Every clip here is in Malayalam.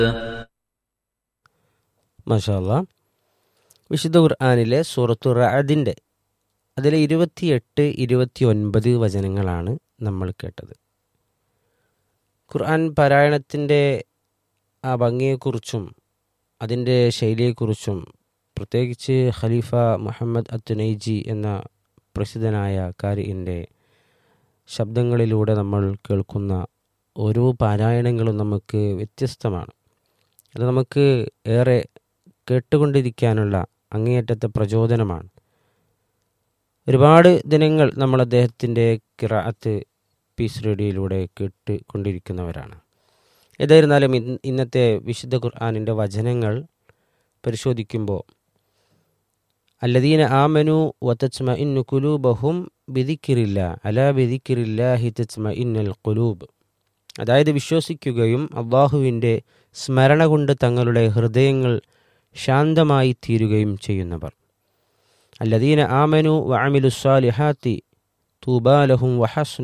മാഷാ അല്ലാഹ്. വിശുദ്ധ ഖുർആനിലെ സൂറത്തു റഅദിൻ്റെ അതിലെ 28, 29 വചനങ്ങളാണ് നമ്മൾ കേട്ടത്. ഖുർആൻ പാരായണത്തിൻ്റെ ആ ഭംഗിയെക്കുറിച്ചും അതിൻ്റെ ശൈലിയെക്കുറിച്ചും പ്രത്യേകിച്ച് ഖലീഫ മുഹമ്മദ് അത്തുനൈജി എന്ന പ്രസിദ്ധനായ കാരിൻ്റെ ശബ്ദങ്ങളിലൂടെ നമ്മൾ കേൾക്കുന്ന ഓരോ പാരായണങ്ങളും നമുക്ക് വ്യത്യസ്തമാണ്. അത് നമുക്ക് ഏറെ കേട്ടുകൊണ്ടിരിക്കാനുള്ള അങ്ങേയറ്റത്തെ പ്രചോദനമാണ്. ഒരുപാട് ദിനങ്ങൾ നമ്മൾ അദ്ദേഹത്തിൻ്റെ ഖിറാഅത്ത് പീസ് റേഡിയോയിലൂടെ കേട്ടുകൊണ്ടിരിക്കുന്നവരാണ്. ഏതായിരുന്നാലും ഇന്നത്തെ വിശുദ്ധ ഖുർആനിൻ്റെ വചനങ്ങൾ പരിശോധിക്കുമ്പോൾ അല്ലദീന ആമനു വതത്മഇന്നു ഖുലൂബഹും ബിദിക്രില്ലാ അലാ ബിദിക്രില്ലാഹി തത്മഇന്നുൽ ഖുലൂബ്, അതായത് വിശ്വസിക്കുകയും അള്ളാഹുവിൻ്റെ സ്മരണ കൊണ്ട് തങ്ങളുടെ ഹൃദയങ്ങൾ ശാന്തമായി തീരുകയും ചെയ്യുന്നവർ. അല്ലദീന ആമനു വഅമിലുസ്സാലിഹാത്തി തൂബാ ലഹും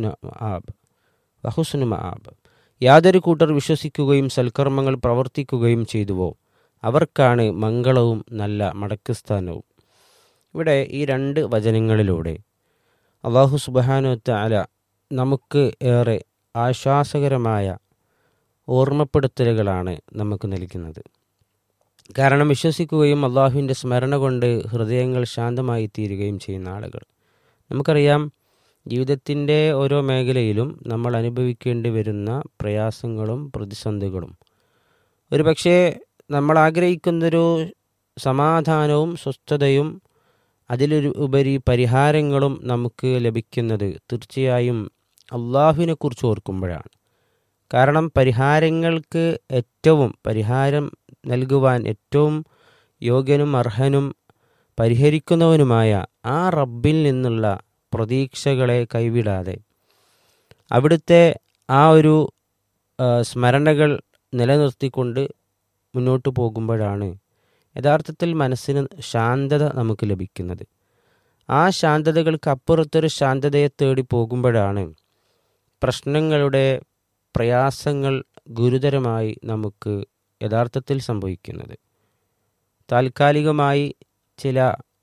വഹുസ്നു മആബ്, യാതൊരു കൂട്ടർ വിശ്വസിക്കുകയും സൽക്കർമ്മങ്ങൾ പ്രവർത്തിക്കുകയും ചെയ്തുവോ അവർക്കാണ് മംഗളവും നല്ല മടക്കസ്ഥാനവും. ഇവിടെ ഈ രണ്ട് വചനങ്ങളിലൂടെ അല്ലാഹു സുബ്ഹാനഹു വ തആല നമുക്ക് ഏറെ ആശ്വാസകരമായ ഓർമ്മപ്പെടുത്തലുകളാണ് നമുക്ക് നൽകുന്നത്. കാരണം വിശ്വസിക്കുകയും അള്ളാഹുവിൻ്റെ സ്മരണ കൊണ്ട് ഹൃദയങ്ങൾ ശാന്തമായി തീരുകയും ചെയ്യുന്ന ആളുകൾ, നമുക്കറിയാം ജീവിതത്തിൻ്റെ ഓരോ മേഖലയിലും നമ്മൾ അനുഭവിക്കേണ്ടി വരുന്ന പ്രയാസങ്ങളും പ്രതിസന്ധികളും. ഒരു പക്ഷേ നമ്മൾ ആഗ്രഹിക്കുന്നൊരു സമാധാനവും സ്വസ്ഥതയും അതിലൊരു ഉപരി പരിഹാരങ്ങളും നമുക്ക് ലഭിക്കുന്നത് തീർച്ചയായും അള്ളാഹുവിനെക്കുറിച്ച് ഓർക്കുമ്പോഴാണ്. കാരണം പരിഹാരങ്ങൾക്ക് പരിഹാരം നൽകുവാൻ ഏറ്റവും യോഗ്യനും അർഹനും പരിഹരിക്കുന്നവനുമായ ആ റബ്ബിൽ നിന്നുള്ള പ്രതീക്ഷകളെ കൈവിടാതെ അവിടുത്തെ ആ ഒരു സ്മരണകൾ നിലനിർത്തിക്കൊണ്ട് മുന്നോട്ട് പോകുമ്പോഴാണ് യഥാർത്ഥത്തിൽ മനസ്സിന് ശാന്തത നമുക്ക് ലഭിക്കുന്നത്. ആ ശാന്തതകൾക്ക് അപ്പുറത്തൊരു ശാന്തതയെ തേടി പോകുമ്പോഴാണ് പ്രശ്നങ്ങളുടെ പ്രയാസങ്ങൾ ഗുരുതരമായി നമുക്ക് യഥാർത്ഥത്തിൽ സംഭവിക്കുന്നത്. താൽക്കാലികമായി ചില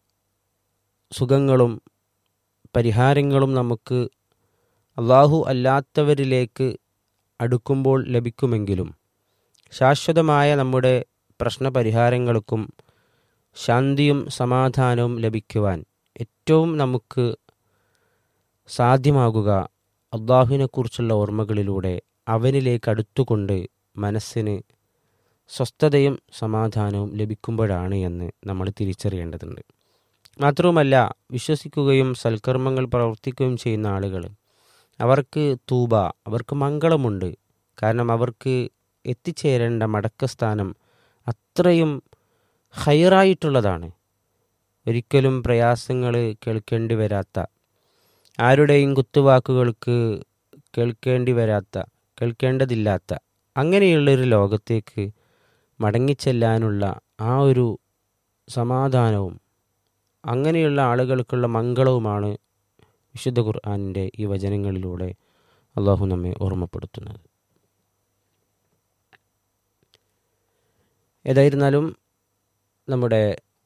സുഖങ്ങളും പരിഹാരങ്ങളും നമുക്ക് അള്ളാഹു അല്ലാത്തവരിലേക്ക് അടുക്കുമ്പോൾ ലഭിക്കുമെങ്കിലും ശാശ്വതമായ നമ്മുടെ പ്രശ്നപരിഹാരങ്ങൾക്കും ശാന്തിയും സമാധാനവും ലഭിക്കുവാൻ ഏറ്റവും നമുക്ക് സാധ്യമാകുക അള്ളാഹുവിനെക്കുറിച്ചുള്ള ഓർമ്മകളിലൂടെ അവനിലേക്ക് അടുത്തുകൊണ്ട് മനസ്സിന് സ്വസ്ഥതയും സമാധാനവും ലഭിക്കുമ്പോഴാണ് എന്ന് നമ്മൾ തിരിച്ചറിയേണ്ടതുണ്ട്. മാത്രവുമല്ല, വിശ്വസിക്കുകയും സൽക്കർമ്മങ്ങൾ പ്രവർത്തിക്കുകയും ചെയ്യുന്ന ആളുകൾ അവർക്ക് തൂബ, അവർക്ക് മംഗളമുണ്ട്. കാരണം അവർക്ക് എത്തിച്ചേരേണ്ട മടക്കസ്ഥാനം അത്രയും ഹൈറായിട്ടുള്ളതാണ്. ഒരിക്കലും പ്രയാസങ്ങൾ കേൾക്കേണ്ടി വരാത്ത, ആരുടെയും കുത്തുവാക്കുകൾക്ക് കേൾക്കേണ്ടതില്ലാത്ത അങ്ങനെയുള്ളൊരു ലോകത്തേക്ക് മടങ്ങിച്ചെല്ലാനുള്ള ആ ഒരു സമാധാനവും അങ്ങനെയുള്ള ആളുകൾക്കുള്ള മംഗളവുമാണ് വിശുദ്ധ ഖുർആനിൻ്റെ ഈ വചനങ്ങളിലൂടെ അള്ളാഹു നമ്മെ ഓർമ്മപ്പെടുത്തുന്നത്. ഏതായിരുന്നാലും നമ്മുടെ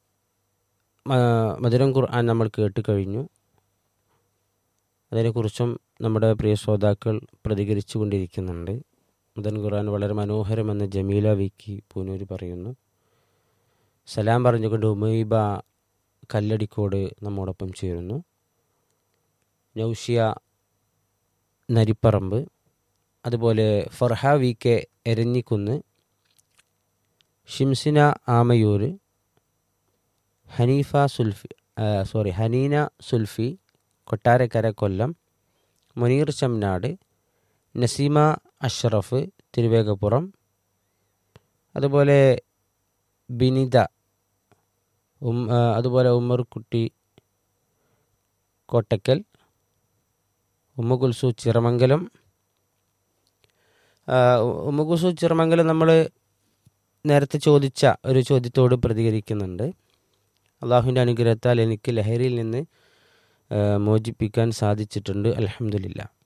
മധുരം ഖുർആൻ നമ്മൾ കേട്ട് കഴിഞ്ഞു. അതിനെക്കുറിച്ചും നമ്മുടെ പ്രിയ ശ്രോതാക്കൾ പ്രതികരിച്ചു കൊണ്ടിരിക്കുന്നുണ്ട്. മധുരം ഖുർആൻ വളരെ മനോഹരമെന്ന് ജമീല വിക്കി പൂനൂർ പറയുന്നു. സലാം പറഞ്ഞുകൊണ്ട് ഉമൈബ കല്ലടിക്കോട് നമ്മോടൊപ്പം ചേരുന്നു. നൗഷിയ നരിപ്പറമ്പ്, അതുപോലെ ഫർഹ വി കെ എരഞ്ഞിക്കുന്ന്, ഷിംസിന ആമയൂർ, ഹനീന സുൽഫി കൊട്ടാരക്കര കൊല്ലം, മുനീർ ചമ്നാട്, നസീമ അഷ്റഫ് തിരുവേഗപ്പുറം, അതുപോലെ ബിനിത, അതുപോലെ ഉമ്മർകുട്ടി കോട്ടക്കൽ, ഉമ്മകുൽസു ചിറമംഗലം. ഉമ്മകുൽസു ചിറമംഗലം നമ്മൾ നേരത്തെ ചോദിച്ച ഒരു ചോദ്യത്തോട് പ്രതികരിക്കുന്നുണ്ട്. അള്ളാഹുവിൻ്റെ അനുഗ്രഹത്താൽ എനിക്ക് ലഹരിയിൽ നിന്ന് മോചിപ്പിക്കാൻ സാധിച്ചിട്ടുണ്ട്, അൽഹംദുലില്ലാ.